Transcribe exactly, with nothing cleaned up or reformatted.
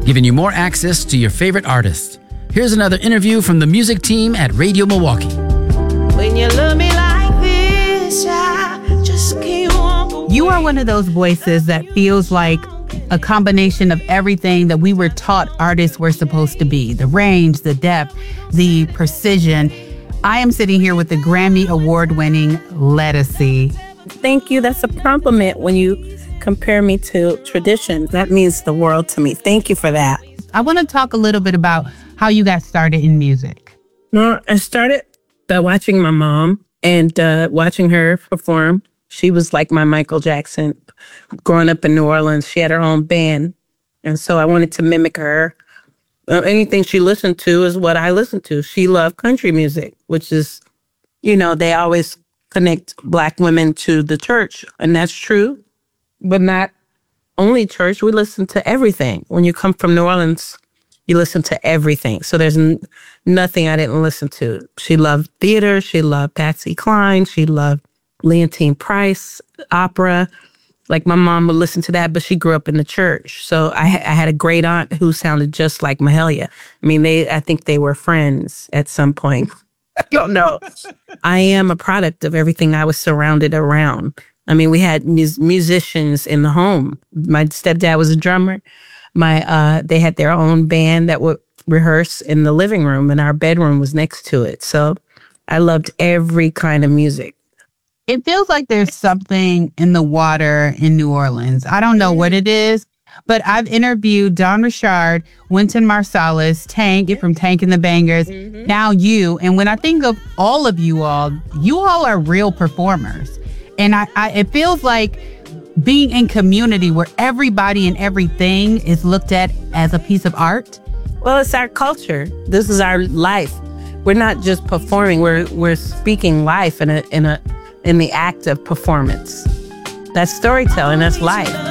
giving you more access to your favorite artists. Here's another interview from the music team at Radio Milwaukee. When you love me like this, I just can't walk away. You are one of those voices that feels like a combination of everything that we were taught artists were supposed to be. The range, the depth, the precision. I am sitting here with the Grammy Award-winning Ledisi. Thank you. That's a compliment when you compare me to tradition. That means the world to me. Thank you for that. I want to talk a little bit about how you got started in music. No, I started by watching my mom and uh, watching her perform. She was like my Michael Jackson. Growing up in New Orleans, she had her own band. And so I wanted to mimic her. Uh, anything she listened to is what I listened to. She loved country music, which is, you know, they always connect Black women to the church. And that's true. But not only church, we listen to everything. When you come from New Orleans, you listen to everything. So there's n- nothing I didn't listen to. She loved theater. She loved Patsy Cline. She loved Leontyne Price, opera. Like my mom would listen to that, but she grew up in the church. So I, ha- I had a great aunt who sounded just like Mahalia. I mean, they. I think they were friends at some point. I don't know. I am a product of everything I was surrounded around. I mean, we had mus- musicians in the home. My stepdad was a drummer. My uh, they had their own band that would rehearse in the living room, and our bedroom was next to it. So I loved every kind of music. It feels like there's something in the water in New Orleans. I don't know what it is, but I've interviewed Dawn Richard, Wynton Marsalis, Tank from Tank and the Bangers, mm-hmm. now you. And when I think of all of you all, you all are real performers. And I, I, it feels like being in community where everybody and everything is looked at as a piece of art. Well, it's our culture. This is our life. We're not just performing. We're we're speaking life in a in a in the act of performance. That's storytelling. That's life.